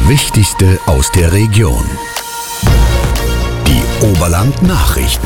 Wichtigste aus der Region. Die Oberland-Nachrichten.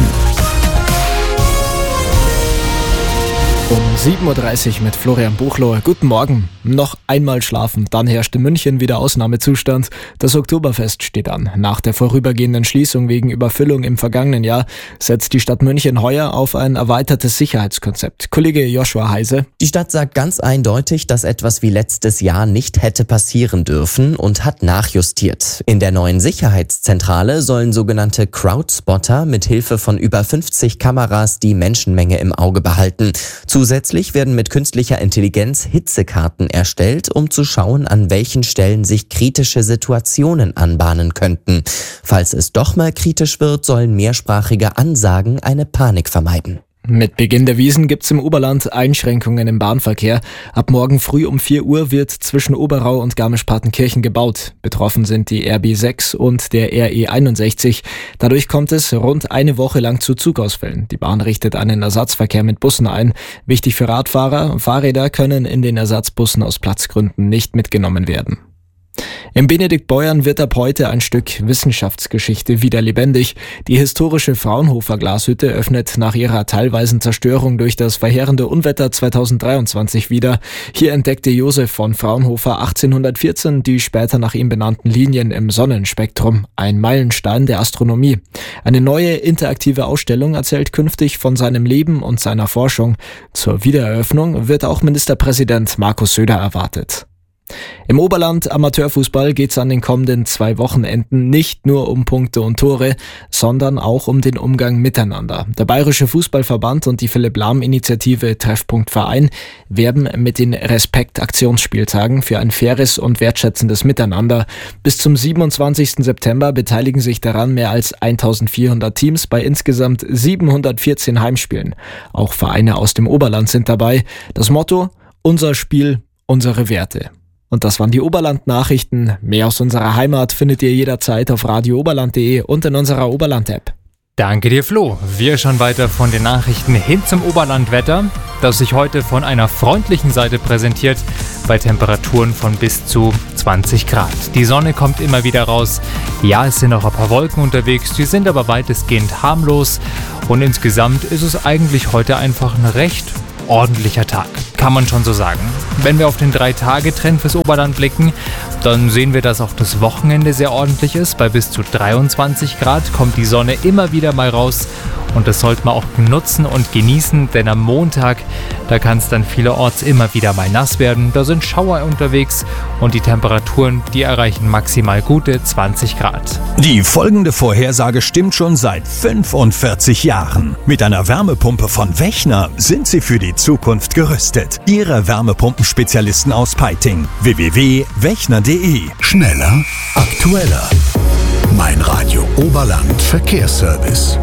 Um 7.30 Uhr mit Florian Buchloh. Guten Morgen. Noch einmal schlafen, dann herrscht in München wieder Ausnahmezustand. Das Oktoberfest steht an. Nach der vorübergehenden Schließung wegen Überfüllung im vergangenen Jahr setzt die Stadt München heuer auf ein erweitertes Sicherheitskonzept. Kollege Joshua Heise. Die Stadt sagt ganz eindeutig, dass etwas wie letztes Jahr nicht hätte passieren dürfen und hat nachjustiert. In der neuen Sicherheitszentrale sollen sogenannte Crowdspotter mit Hilfe von über 50 Kameras die Menschenmenge im Auge behalten. Zusätzlich werden mit künstlicher Intelligenz Hitzekarten erstellt, um zu schauen, an welchen Stellen sich kritische Situationen anbahnen könnten. Falls es doch mal kritisch wird, sollen mehrsprachige Ansagen eine Panik vermeiden. Mit Beginn der Wiesn gibt's im Oberland Einschränkungen im Bahnverkehr. Ab morgen früh um 4 Uhr wird zwischen Oberau und Garmisch-Partenkirchen gebaut. Betroffen sind die RB6 und der RE61. Dadurch kommt es rund eine Woche lang zu Zugausfällen. Die Bahn richtet einen Ersatzverkehr mit Bussen ein. Wichtig für Radfahrer: Fahrräder können in den Ersatzbussen aus Platzgründen nicht mitgenommen werden. Im Benediktbeuern wird ab heute ein Stück Wissenschaftsgeschichte wieder lebendig. Die historische Fraunhofer Glashütte öffnet nach ihrer teilweisen Zerstörung durch das verheerende Unwetter 2023 wieder. Hier entdeckte Josef von Fraunhofer 1814 die später nach ihm benannten Linien im Sonnenspektrum, ein Meilenstein der Astronomie. Eine neue interaktive Ausstellung erzählt künftig von seinem Leben und seiner Forschung. Zur Wiedereröffnung wird auch Ministerpräsident Markus Söder erwartet. Im Oberland Amateurfußball geht's an den kommenden 2 Wochenenden nicht nur um Punkte und Tore, sondern auch um den Umgang miteinander. Der Bayerische Fußballverband und die Philipp-Lahm-Initiative Treffpunkt Verein werben mit den Respekt-Aktionsspieltagen für ein faires und wertschätzendes Miteinander. Bis zum 27. September beteiligen sich daran mehr als 1400 Teams bei insgesamt 714 Heimspielen. Auch Vereine aus dem Oberland sind dabei. Das Motto: Unser Spiel, unsere Werte. Und das waren die Oberland-Nachrichten. Mehr aus unserer Heimat findet ihr jederzeit auf radiooberland.de und in unserer Oberland-App. Danke dir, Flo. Wir schauen weiter von den Nachrichten hin zum Oberlandwetter, das sich heute von einer freundlichen Seite präsentiert, bei Temperaturen von bis zu 20 Grad. Die Sonne kommt immer wieder raus. Ja, es sind auch ein paar Wolken unterwegs, die sind aber weitestgehend harmlos. Und insgesamt ist es eigentlich heute einfach ein recht ordentlicher Tag, kann man schon so sagen. Wenn wir auf den 3-Tage-Trend fürs Oberland blicken, dann sehen wir, dass auch das Wochenende sehr ordentlich ist. Bei bis zu 23 Grad kommt die Sonne immer wieder mal raus und das sollte man auch nutzen und genießen, denn am Montag, da kann es dann vielerorts immer wieder mal nass werden. Da sind Schauer unterwegs und die Temperaturen, die erreichen maximal gute 20 Grad. Die folgende Vorhersage stimmt schon seit 45 Jahren. Mit einer Wärmepumpe von Wechner sind Sie für die Zukunft gerüstet. Ihre Wärmepumpenspezialisten aus Peiting. www.wechner.de. Schneller, aktueller. Mein Radio Oberland Verkehrsservice.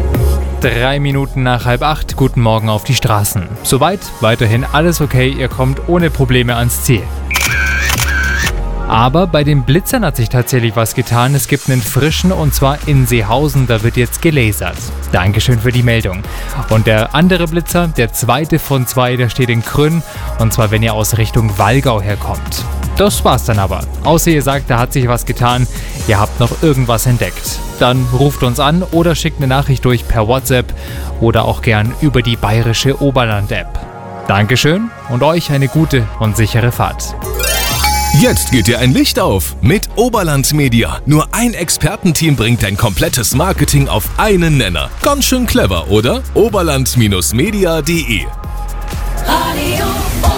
3 Minuten nach 7:30, guten Morgen auf die Straßen. Soweit, weiterhin alles okay, ihr kommt ohne Probleme ans Ziel. Aber bei den Blitzern hat sich tatsächlich was getan. Es gibt einen frischen, und zwar in Seehausen, da wird jetzt gelasert. Dankeschön für die Meldung. Und der andere Blitzer, der zweite von 2, der steht in Krünn, und zwar wenn ihr aus Richtung Wallgau herkommt. Das war's dann aber. Außer ihr sagt, da hat sich was getan, ihr habt noch irgendwas entdeckt. Dann ruft uns an oder schickt eine Nachricht durch per WhatsApp oder auch gern über die Bayerische Oberland-App. Dankeschön und euch eine gute und sichere Fahrt. Jetzt geht dir ein Licht auf mit Oberland Media. Nur ein Expertenteam bringt dein komplettes Marketing auf einen Nenner. Ganz schön clever, oder? Oberland-media.de. Radio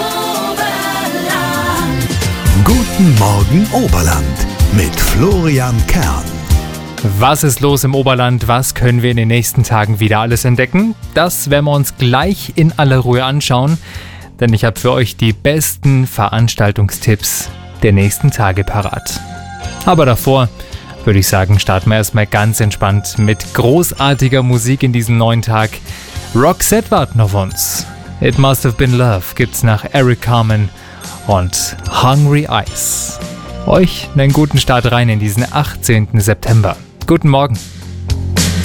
Oberland. Guten Morgen Oberland mit Florian Kern. Was ist los im Oberland? Was können wir in den nächsten Tagen wieder alles entdecken? Das werden wir uns gleich in aller Ruhe anschauen, denn ich habe für euch die besten Veranstaltungstipps der nächsten Tage parat. Aber davor würde ich sagen, starten wir erstmal ganz entspannt mit großartiger Musik in diesem neuen Tag. Roxette warten auf uns. It Must Have Been Love gibt's nach Eric Carmen und Hungry Eyes. Euch einen guten Start rein in diesen 18. September. Guten Morgen.